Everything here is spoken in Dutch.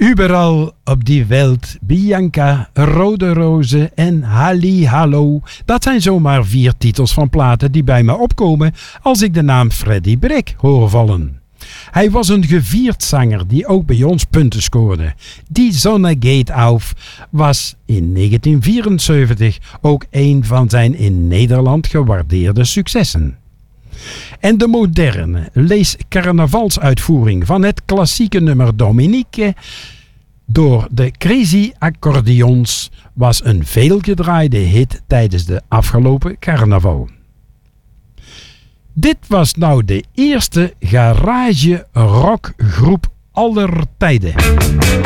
Überall op die Welt, Bianca, Rode Rozen en Halli Hallo. Dat zijn zomaar 4 titels van platen die bij me opkomen als ik de naam Freddie Brick hoor vallen. Hij was een gevierd zanger die ook bij ons punten scoorde. Die Sonne geht auf was in 1974 ook een van zijn in Nederland gewaardeerde successen. En de moderne, lees carnavalsuitvoering van het klassieke nummer Dominique door de Crazy Accordeons was een veelgedraaide hit tijdens de afgelopen carnaval. Dit was nou de eerste garage rockgroep aller tijden.